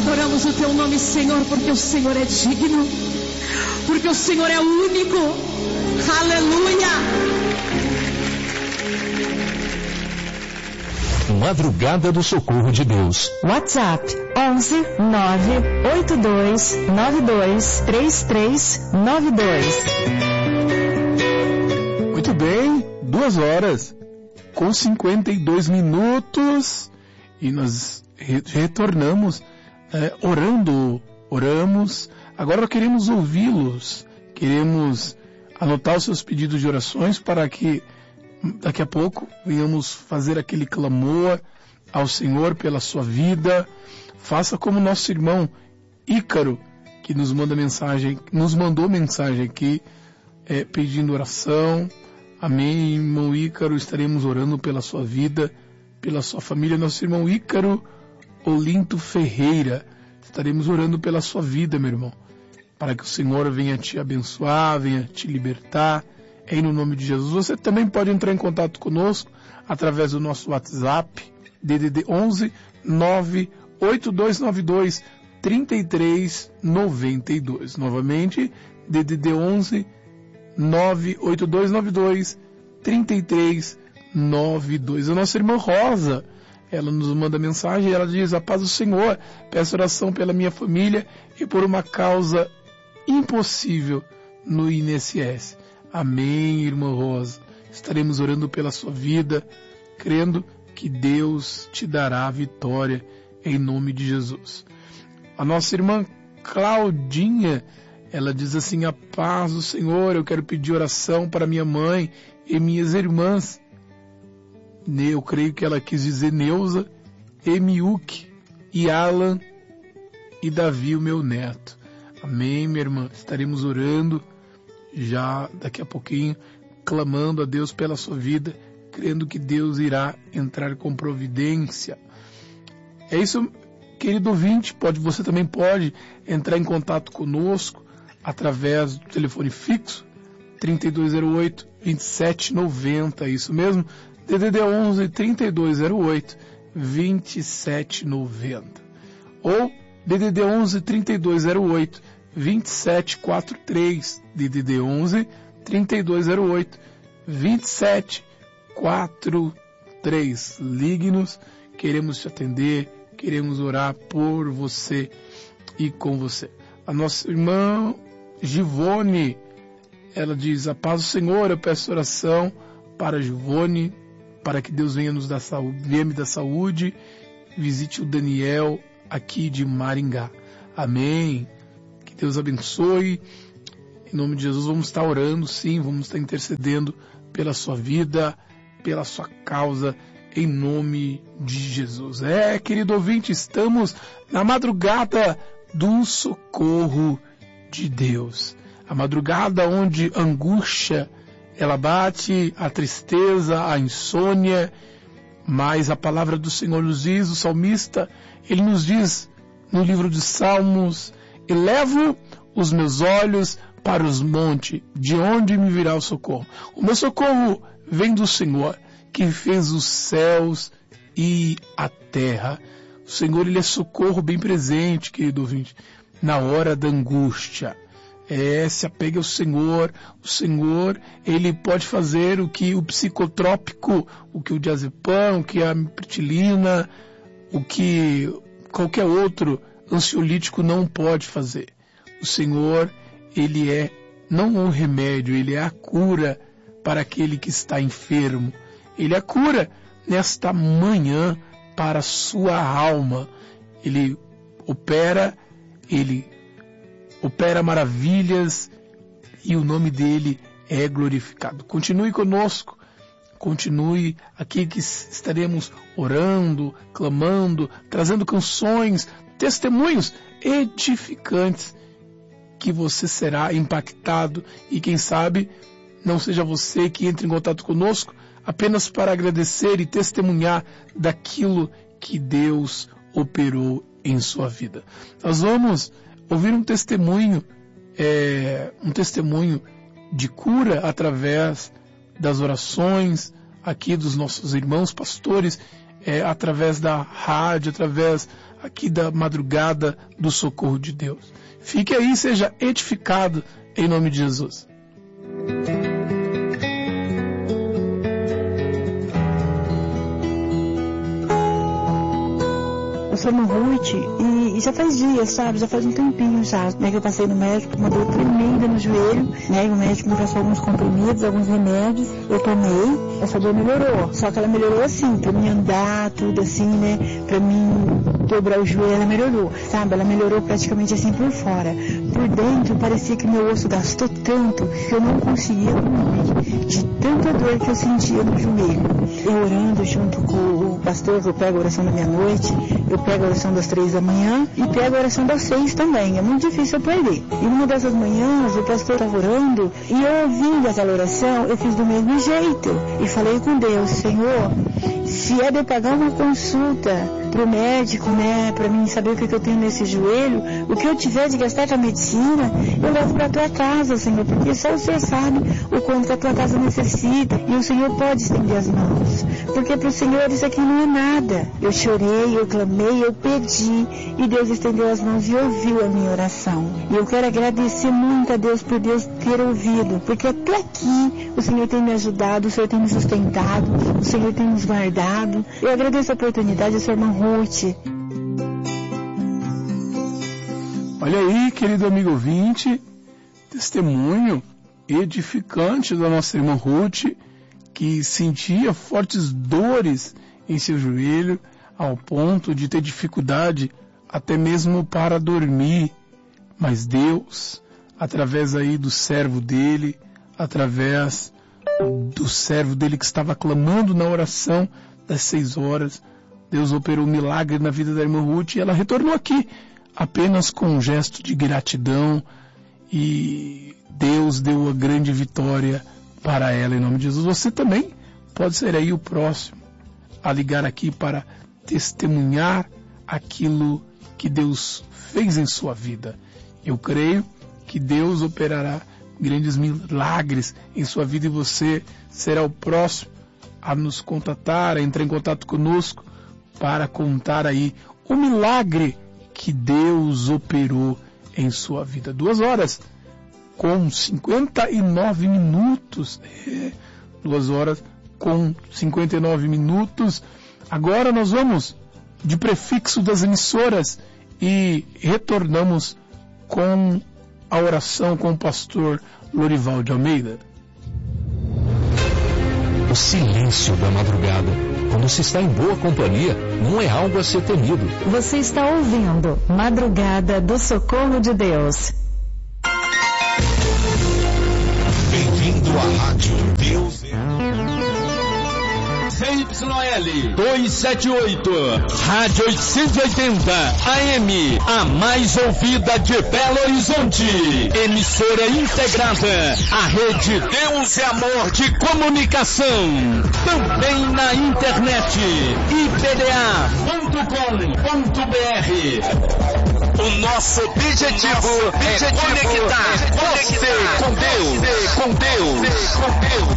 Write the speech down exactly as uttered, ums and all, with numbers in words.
adoramos o teu nome, Senhor, porque o Senhor é digno, porque o Senhor é único. Aleluia. Madrugada do Socorro de Deus. WhatsApp onze nove oito dois nove dois três três nove dois. Muito bem, duas horas com cinquenta e dois minutos e nós re- retornamos é, orando, oramos. Agora queremos ouvi-los, queremos anotar os seus pedidos de orações para que daqui a pouco venhamos fazer aquele clamor ao Senhor pela sua vida. Faça como nosso irmão Ícaro, que nos manda mensagem, nos mandou mensagem aqui, é, pedindo oração. Amém, irmão Ícaro, estaremos orando pela sua vida, pela sua família. Nosso irmão Ícaro Olinto Ferreira, estaremos orando pela sua vida, meu irmão, para que o Senhor venha te abençoar, venha te libertar, em no nome de Jesus. Você também pode entrar em contato conosco através do nosso WhatsApp, D D D onze nove oito dois nove dois três três nove dois. Novamente, D D D onze nove oito dois nove dois três três nove dois. A nossa irmã Rosa, ela nos manda mensagem e ela diz: a paz do Senhor, peço oração pela minha família e por uma causa impossível no I N S S. Amém, irmã Rosa. Estaremos orando pela sua vida, crendo que Deus te dará a vitória em nome de Jesus. A nossa irmã Claudinha, ela diz assim: a paz do Senhor, eu quero pedir oração para minha mãe e minhas irmãs. Eu creio que ela quis dizer Neuza, Emiuk e Alan e Davi, o meu neto. Amém, minha irmã. Estaremos orando já daqui a pouquinho, clamando a Deus pela sua vida, crendo que Deus irá entrar com providência. É isso, querido ouvinte. Pode, você também pode entrar em contato conosco através do telefone fixo trinta e dois zero oito, vinte e sete noventa, é isso mesmo, D D D onze trinta e dois zero oito, vinte e sete noventa, ou D D D onze trinta e dois zero oito, vinte e sete quarenta e três, D D D onze trinta e dois zero oito, vinte e sete quarenta e três. Ligue-nos, queremos te atender, queremos orar por você e com você. A nossa irmã Givone, ela diz: a paz do Senhor, eu peço oração para Givone, para que Deus venha nos dar saúde, venha me dar saúde, visite o Daniel aqui de Maringá. Amém. Que Deus abençoe. Em nome de Jesus, vamos estar orando, sim, vamos estar intercedendo pela sua vida, pela sua causa, em nome de Jesus. É, querido ouvinte, estamos na madrugada do socorro de Deus. A madrugada onde a angústia, ela bate, a tristeza, a insônia, mas a palavra do Senhor nos diz, o salmista, ele nos diz no livro de Salmos: elevo os meus olhos para os montes, de onde me virá o socorro? O meu socorro vem do Senhor, que fez os céus e a terra. O Senhor, ele é socorro bem presente, querido ouvinte, na hora da angústia. É, se apegue ao Senhor. O Senhor, ele pode fazer o que o psicotrópico, o que o diazepam, o que a amitriptilina, o que qualquer outro ansiolítico não pode fazer. O Senhor, ele é não um remédio, ele é a cura para aquele que está enfermo. Ele é a cura nesta manhã para a sua alma. Ele opera, ele opera maravilhas e o nome dele é glorificado. Continue conosco, continue aqui que estaremos orando, clamando, trazendo canções, testemunhos edificantes, que você será impactado e quem sabe não seja você que entre em contato conosco apenas para agradecer e testemunhar daquilo que Deus operou em sua vida. Nós vamos ouvir um testemunho, é, um testemunho de cura através das orações aqui dos nossos irmãos pastores, é, através da rádio, através aqui da madrugada do socorro de Deus. Fique aí, seja edificado em nome de Jesus. Eu sou uma Ruth e, e já faz dias, sabe? Já faz um tempinho já, né? Que eu passei no médico, uma dor tremenda no joelho, né? E o médico me passou alguns comprimidos, alguns remédios. Eu tomei, essa dor melhorou. Só que ela melhorou assim, pra mim andar, tudo assim, né? Pra mim dobrar o joelho, ela melhorou, sabe? Ela melhorou praticamente assim por fora. Por dentro, parecia que meu osso gastou tanto que eu não conseguia dormir, de tanta dor que eu sentia no joelho. Eu orando junto com o pastor, que eu pego a oração da meia-noite, eu pego a oração das três da manhã e pego a oração das seis também. É muito difícil eu perder. E numa dessas manhãs, o pastor estava orando e eu ouvindo aquela oração, eu fiz do mesmo jeito. E falei com Deus, Senhor, se é de eu pagar uma consulta pro médico, né, para mim saber o que, que eu tenho nesse joelho, o que eu tiver de gastar com a medicina, eu levo para tua casa, Senhor, porque só o Senhor sabe o quanto que a tua casa necessita e o Senhor pode estender as mãos, porque para o Senhor isso aqui não é nada. Eu chorei, eu clamei, eu pedi e Deus estendeu as mãos e ouviu a minha oração. E eu quero agradecer muito a Deus por Deus ter ouvido, porque até aqui o Senhor tem me ajudado, o Senhor tem me sustentado, o Senhor tem nos guardado. Eu agradeço a oportunidade, a sua irmã Ruth. Olha aí, querido amigo ouvinte, testemunho edificante da nossa irmã Ruth, que sentia fortes dores em seu joelho, ao ponto de ter dificuldade até mesmo para dormir. Mas Deus, através aí do servo dele, através do servo dele que estava clamando na oração das seis horas, Deus operou um milagre na vida da irmã Ruth e ela retornou aqui apenas com um gesto de gratidão e Deus deu a grande vitória para ela em nome de Jesus. Você também pode ser aí o próximo a ligar aqui para testemunhar aquilo que Deus fez em sua vida. Eu creio que Deus operará grandes milagres em sua vida e você será o próximo a nos contatar, a entrar em contato conosco para contar aí o milagre que Deus operou em sua vida. Duas horas com cinquenta e nove minutos. É, duas horas com cinquenta e nove minutos. Agora nós vamos de prefixo das emissoras e retornamos com a oração com o pastor Lorival de Almeida. O silêncio da madrugada, quando se está em boa companhia, não é algo a ser temido. Você está ouvindo Madrugada do Socorro de Deus. Bem-vindo à Rádio Deus. C Y L duzentos e setenta e oito, Rádio oitocentos e oitenta A M, a mais ouvida de Belo Horizonte. Emissora integrada à rede Deus e Amor de Comunicação. Também na internet, i p d a ponto com ponto b r. O nosso objetivo, objetivo é conectar, é conectar você com Deus, com Deus, com Deus.